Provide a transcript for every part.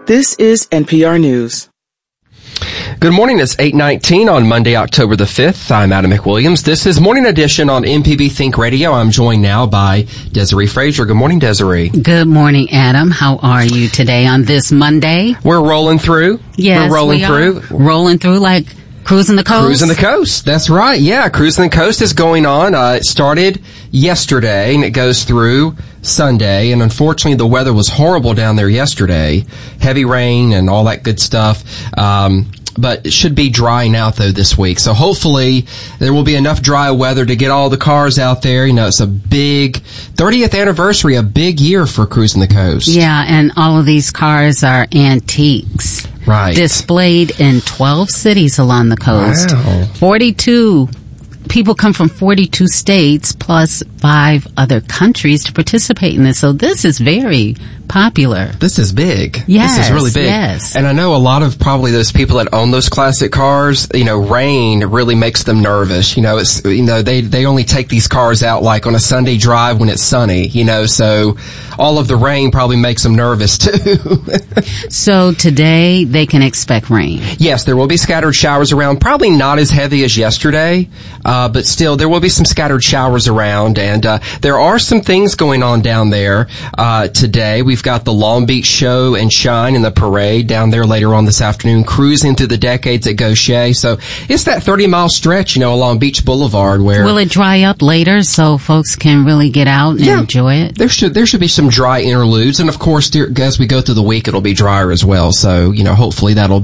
This is NPR News. Good morning. It's 8:19 on Monday, October the 5th. I'm Adam McWilliams. This is Morning Edition on MPB Think Radio. I'm joined now by Desiree Frazier. Good morning, Desiree. Good morning, Adam. How are you today on this Monday? We're rolling through. Yes, we're rolling through. Rolling through like cruising the coast. Cruising the coast. That's right. Yeah, cruising the coast is going on. It started yesterday and it goes through Sunday. And unfortunately, the weather was horrible down there yesterday. Heavy rain and all that good stuff. But it should be drying out though this week. So hopefully there will be enough dry weather to get all the cars out there. You know, it's a big 30th anniversary, a big year for cruising the coast. Yeah, and all of these cars are antiques. Right. Displayed in 12 cities along the coast. Wow. 42 people come from 42 states plus 5 other countries to participate in this. So this is very popular. This is big. Yes. This is really big. Yes. And I know a lot of probably those people that own those classic cars, you know, rain really makes them nervous. You know, it's, you know, they only take these cars out like on a Sunday drive when it's sunny, you know, so all of the rain probably makes them nervous too. So today they can expect rain. Yes, there will be scattered showers around, probably not as heavy as yesterday, but still there will be some scattered showers around, and there are some things going on down there today. We've got the Long Beach Show and Shine and the parade down there later on this afternoon, cruising through the decades at Gaucher. So it's that 30-mile stretch, you know, along Beach Boulevard where... Will it dry up later so folks can really get out and enjoy it? There should be some dry interludes, and of course, as we go through the week, it'll be drier as well. So, you know, hopefully that'll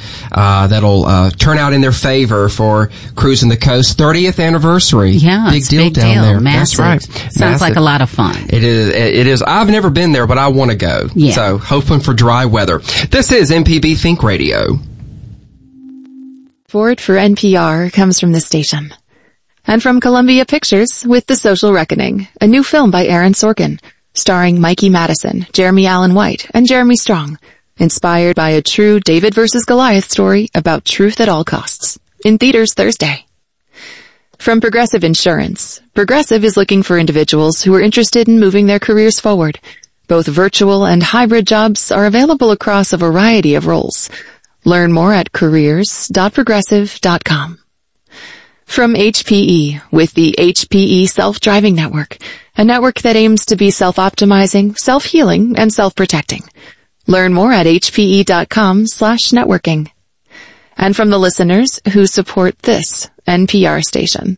turn out in their favor for cruising the coast. 30th anniversary. Yeah, big deal down there. Massive. That's right. Sounds like a lot of fun. It is. I've never been there, but I want to go. Yeah. So, hoping for dry weather. This is MPB Think Radio. Support for NPR comes from this station. And from Columbia Pictures with The Social Reckoning, a new film by Aaron Sorkin, starring Mikey Madison, Jeremy Allen White, and Jeremy Strong, inspired by a true David versus Goliath story about truth at all costs. In theaters Thursday. From Progressive Insurance, Progressive is looking for individuals who are interested in moving their careers forward. Both virtual and hybrid jobs are available across a variety of roles. Learn more at careers.progressive.com. From HPE, with the HPE Self-Driving Network, a network that aims to be self-optimizing, self-healing, and self-protecting. Learn more at hpe.com/networking. And from the listeners who support this NPR station.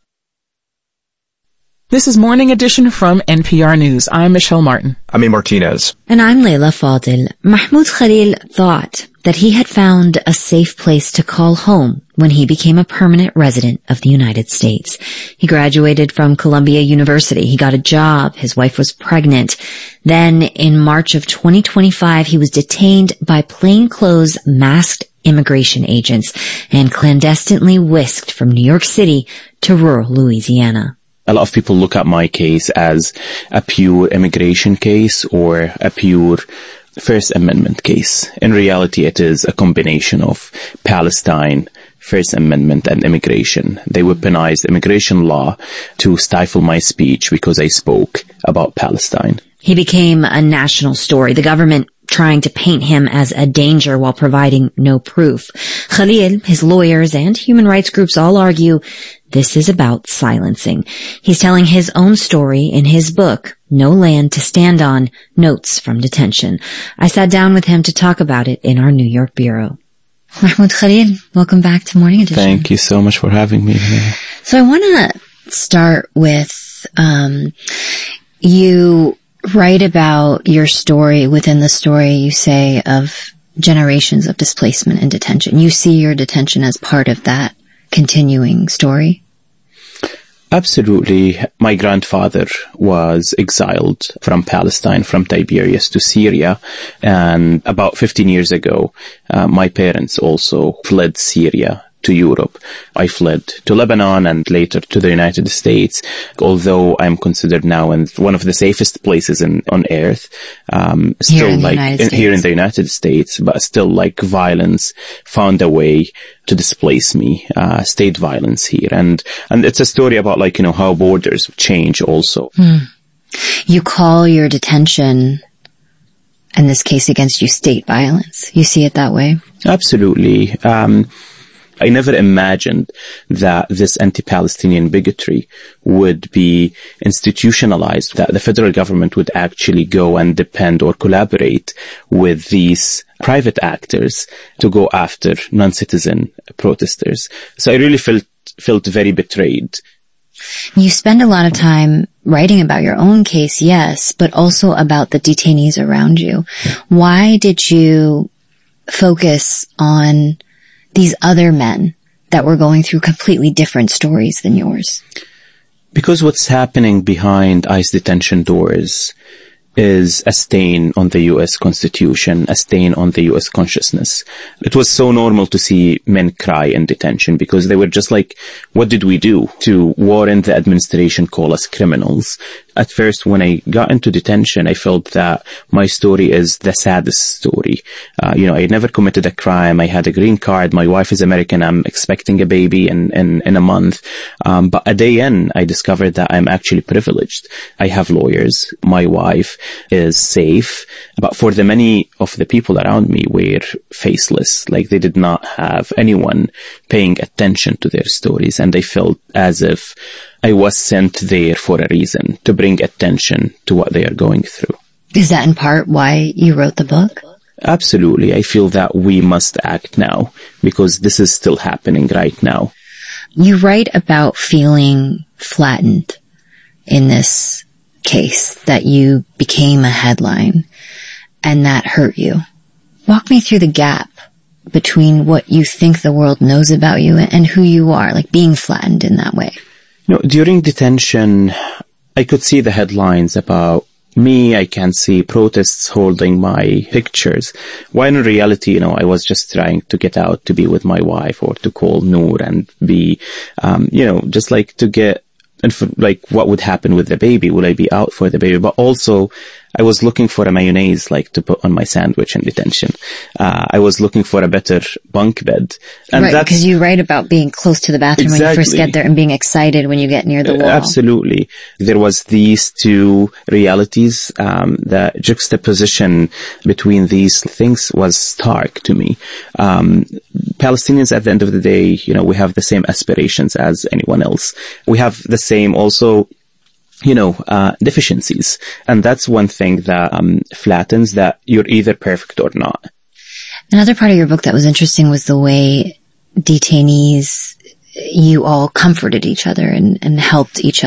This is Morning Edition from NPR News. I'm Michelle Martin. I'm A. Martinez. And I'm Layla Fadil. Mahmoud Khalil thought that he had found a safe place to call home when he became a permanent resident of the United States. He graduated from Columbia University. He got a job. His wife was pregnant. Then in March of 2025, he was detained by plainclothes masked immigration agents and clandestinely whisked from New York City to rural Louisiana. A lot of people look at my case as a pure immigration case or a pure First Amendment case. In reality, it is a combination of Palestine, First Amendment, and immigration. They weaponized immigration law to stifle my speech because I spoke about Palestine. He became a national story, the government trying to paint him as a danger while providing no proof. Khalil, his lawyers, and human rights groups all argue this is about silencing. He's telling his own story in his book, No Land to Stand On, Notes from Detention. I sat down with him to talk about it in our New York bureau. Mahmoud Khalil, welcome back to Morning Edition. Thank you so much for having me here. So I want to start with, you write about your story. Within the story, you say of generations of displacement and detention. You see your detention as part of that continuing story? Absolutely. My grandfather was exiled from Palestine, from Tiberias to Syria. And about 15 years ago, my parents also fled Syria to Europe. I fled to Lebanon and later to the United States, although I'm considered now in one of the safest places on earth. Here in the United States, but still like violence found a way to displace me, state violence here. And it's a story about like, you know, how borders change also. You call your detention in this case against you, state violence. You see it that way? Absolutely. I never imagined that this anti-Palestinian bigotry would be institutionalized, that the federal government would actually go and depend or collaborate with these private actors to go after non-citizen protesters. So I really felt very betrayed. You spend a lot of time writing about your own case, yes, but also about the detainees around you. Why did you focus on these other men that were going through completely different stories than yours? Because what's happening behind ICE detention doors is a stain on the U.S. Constitution, a stain on the U.S. consciousness. It was so normal to see men cry in detention because they were just like, what did we do to warrant the administration call us criminals? At first, when I got into detention, I felt that my story is the saddest story. I had never committed a crime. I had a green card. My wife is American. I'm expecting a baby in a month. But a day in, I discovered that I'm actually privileged. I have lawyers. My wife is safe. But for the many of the people around me were faceless. Like they did not have anyone paying attention to their stories. And they felt as if I was sent there for a reason, to bring attention to what they are going through. Is that in part why you wrote the book? Absolutely. I feel that we must act now because this is still happening right now. You write about feeling flattened in this case, that you became a headline and that hurt you. Walk me through the gap between what you think the world knows about you and who you are, like being flattened in that way. During detention, I could see the headlines about me. I can see protests holding my pictures. While in reality, I was just trying to get out to be with my wife or to call Noor and be, just like to get, and for, like what would happen with the baby? Will I be out for the baby? But also, I was looking for a mayonnaise to put on my sandwich in detention. I was looking for a better bunk bed. And right, because you write about being close to the bathroom when you first get there and being excited when you get near the wall. Absolutely. There was these two realities. The juxtaposition between these things was stark to me. Palestinians, at the end of the day, we have the same aspirations as anyone else. We have the same also deficiencies. And that's one thing that flattens that you're either perfect or not. Another part of your book that was interesting was the way detainees, you all comforted each other and helped each other.